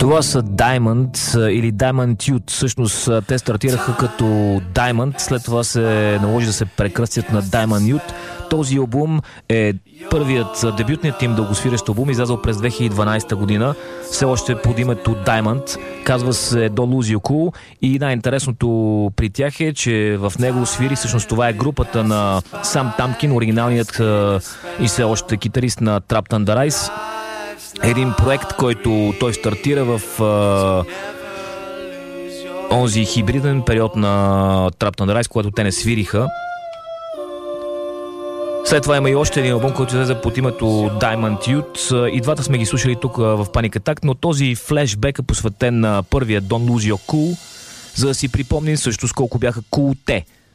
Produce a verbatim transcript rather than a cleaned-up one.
Това са Diamond или Diamond Youth. Всъщност те стартираха като Diamond, след това се наложи да се прекръстят на Diamond Youth. Този албум е първият дебютният им дългосвирещ албум, излязъл през две хиляди и дванадесета година, все още под името Diamond. Казва се Don't Lose Your Cool и най-интересното при тях е, че в него свири, всъщност това е групата на Сам Тамкин, оригиналният и все още китарист на Trapped Under Ice. Един проект, който той стартира в а, онзи хибриден период на Trapped Under Ice, когато те не свириха. След това има и още един албум, който излезе под името Diamond Youth. И двата сме ги слушали тук в Panic Attack, но този флешбек е посветен на първия Don't Lose Your Cool, за да си припомним също с колко бяха cool те